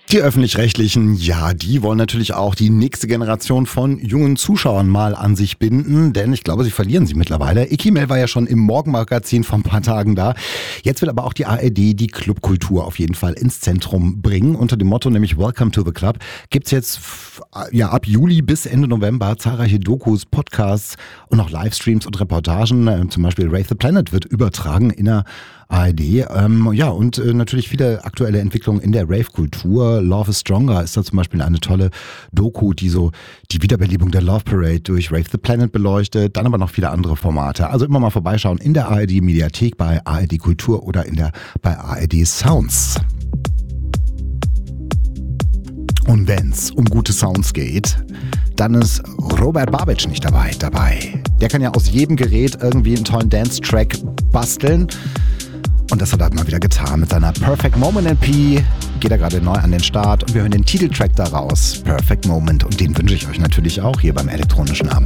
Die Öffentlich-Rechtlichen, ja, die wollen natürlich auch die nächste Generation von jungen Zuschauern mal an sich binden, denn ich glaube, sie verlieren sie mittlerweile. Ikimel war ja schon im Morgenmagazin vor ein paar Tagen da. Jetzt will aber auch die ARD die Clubkultur auf jeden Fall ins Zentrum bringen. Unter dem Motto nämlich Welcome to the Club gibt's jetzt ab Juli bis Ende November zahlreiche Dokus, Podcasts und auch Livestreams und Reportagen. Zum Beispiel Rave the Planet wird übertragen in der ARD. Und natürlich viele aktuelle Entwicklungen in der Rave-Kultur. Love is Stronger ist da zum Beispiel eine tolle Doku, die so die Wiederbelebung der Love Parade durch Rave the Planet beleuchtet. Dann aber noch viele andere Formate. Also immer mal vorbeischauen in der ARD-Mediathek, bei ARD Kultur oder bei ARD Sounds. Und wenn's um gute Sounds geht, dann ist Robert Babic nicht dabei. Der kann ja aus jedem Gerät irgendwie einen tollen Dance-Track basteln. Und das hat er mal wieder getan mit seiner Perfect Moment LP. Geht er gerade neu an den Start und wir hören den Titeltrack daraus, Perfect Moment. Und den wünsche ich euch natürlich auch hier beim elektronischen Abend.